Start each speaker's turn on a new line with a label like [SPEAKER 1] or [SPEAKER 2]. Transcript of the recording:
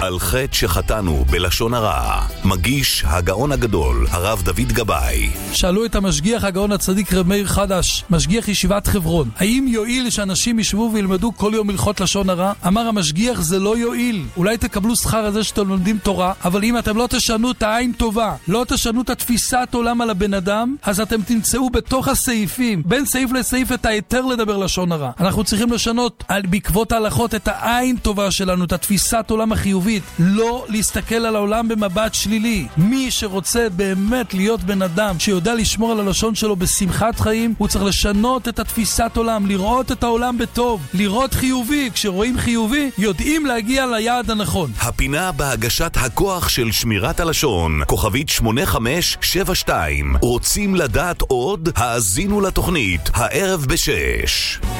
[SPEAKER 1] על חטא שחטאנו בלשון הרע. מגיש הגאון הגדול, הרב דוד גבאי.
[SPEAKER 2] שאלו את המשגיח הגאון הצדיק רב מאיר חדש, משגיח ישיבת חברון, האם יועיל שאנשים ישבו וילמדו כל יום הלכות לשון הרע? אמר המשגיח, זה לא יועיל. אולי תקבלו שכר הזה שאתם לומדים תורה, אבל אם אתם לא תשנו את העין טובה, לא תשנו את התפיסת עולם על הבן אדם, אז אתם תמצאו בתוך הסעיפים, בין סעיף לסעיף, את היתר לדבר לשון הרע. אנחנו צריכים לשנות בעקבות ההלכות את העין טובה שלנו, את התפיסת עולם החיובית, לא להסתכל על העולם במבט שלילי. מי שרוצה באמת להיות בן אדם שיודע לשמור על הלשון שלו בשמחת חיים, הוא צריך לשנות את התפיסת עולם, לראות את העולם בטוב, לראות חיובי. כשרואים חיובי, יודעים להגיע ליעד הנכון.
[SPEAKER 1] הפינה בהגשת הכוח של שמירת הלשון, כוכבית 8572. רוצים לדעת עוד? האזינו לתוכנית הערב ב6.